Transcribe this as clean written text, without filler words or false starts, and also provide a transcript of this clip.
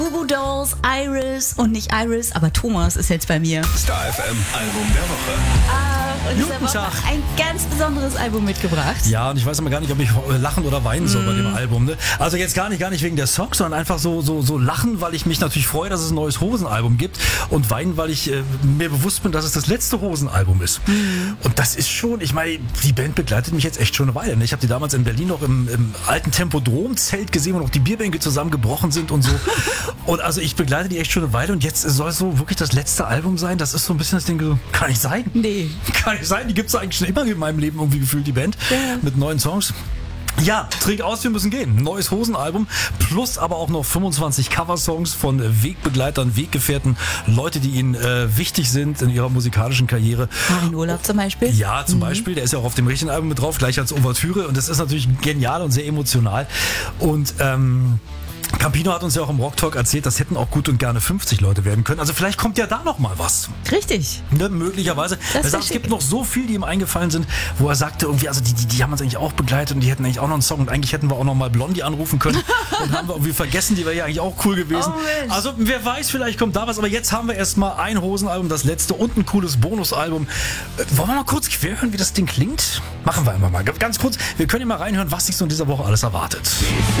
Goo Goo Dolls, Iris und nicht Iris, aber Thomas ist jetzt bei mir. Star FM Album der Woche. Und Guten diese Woche Tag. ein ganz besonderes Album mitgebracht. Ja, und ich weiß immer gar nicht, ob ich lachen oder weinen soll bei dem Album. Ne? Also jetzt gar nicht wegen der Songs, sondern einfach so lachen, weil ich mich natürlich freue, dass es ein neues Hosenalbum gibt, und weinen, weil ich mir bewusst bin, dass es das letzte Hosenalbum ist. Und das ist schon, ich meine, die Band begleitet mich jetzt echt schon eine Weile. Ne? Ich habe die damals in Berlin noch im alten Tempodrom-Zelt gesehen, wo noch die Bierbänke zusammengebrochen sind und so. Und also ich begleite die echt schon eine Weile, und jetzt soll es so wirklich das letzte Album sein. Das ist so ein bisschen das Ding, so, kann nicht sein. Nee. Kann nicht sein, die gibt es eigentlich schon immer in meinem Leben irgendwie gefühlt, die Band. Ja. Mit neuen Songs. Ja, Trink aus, wir müssen gehen. Neues Hosenalbum, plus aber auch noch 25 Coversongs von Wegbegleitern, Weggefährten, Leute, die ihnen wichtig sind in ihrer musikalischen Karriere. Marvin Urlaub zum Beispiel. Ja, zum Beispiel, der ist ja auch auf dem richtigen Album mit drauf, gleich als Ouvertüre, und das ist natürlich genial und sehr emotional. Und Campino hat uns ja auch im Rock Talk erzählt, das hätten auch gut und gerne 50 Leute werden können. Also vielleicht kommt ja da noch mal was. Richtig. Ne, möglicherweise. Er sagt, es gibt noch so viel, die ihm eingefallen sind, wo er sagte irgendwie, also die haben uns eigentlich auch begleitet, und die hätten eigentlich auch noch einen Song, und eigentlich hätten wir auch noch mal Blondie anrufen können und haben wir irgendwie vergessen, die wäre ja eigentlich auch cool gewesen. Oh, Mensch. Also wer weiß, vielleicht kommt da was, aber jetzt haben wir erstmal ein Hosenalbum, das letzte, und ein cooles Bonusalbum. Wollen wir mal kurz quer hören, wie das Ding klingt? Machen wir einfach mal. Ganz kurz, wir können ja mal reinhören, was sich so in dieser Woche alles erwartet.